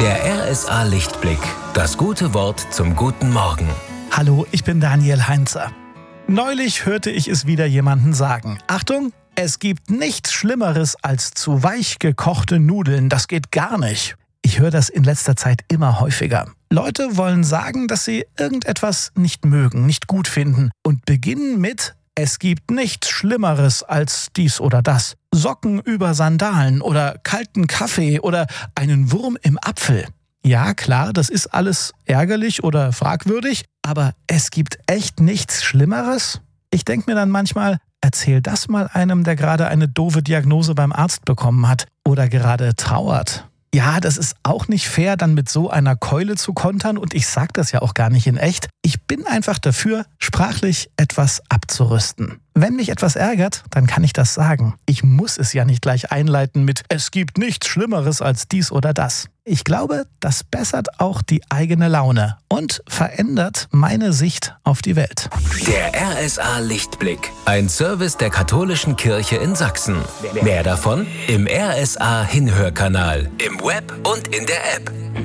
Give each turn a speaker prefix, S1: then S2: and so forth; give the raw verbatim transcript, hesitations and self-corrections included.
S1: Der R S A Lichtblick. Das gute Wort zum guten Morgen.
S2: Hallo, ich bin Daniel Heinzer. Neulich hörte ich es wieder jemanden sagen. Achtung, es gibt nichts Schlimmeres als zu weich gekochte Nudeln. Das geht gar nicht. Ich höre das in letzter Zeit immer häufiger. Leute wollen sagen, dass sie irgendetwas nicht mögen, nicht gut finden und beginnen mit: Es gibt nichts Schlimmeres als dies oder das. Socken über Sandalen oder kalten Kaffee oder einen Wurm im Apfel. Ja, klar, das ist alles ärgerlich oder fragwürdig, aber es gibt echt nichts Schlimmeres? Ich denke mir dann manchmal, erzähl das mal einem, der gerade eine doofe Diagnose beim Arzt bekommen hat oder gerade trauert. Ja, das ist auch nicht fair, dann mit so einer Keule zu kontern, und ich sage das ja auch gar nicht in echt. Ich bin einfach dafür, sprachlich etwas abzurüsten. Wenn mich etwas ärgert, dann kann ich das sagen. Ich muss es ja nicht gleich einleiten mit „Es gibt nichts Schlimmeres als dies oder das". Ich glaube, das bessert auch die eigene Laune und verändert meine Sicht auf die Welt.
S1: Der R S A Lichtblick. Ein Service der Katholischen Kirche in Sachsen. Mehr davon im R S A Hinhörkanal, im Web und in der App.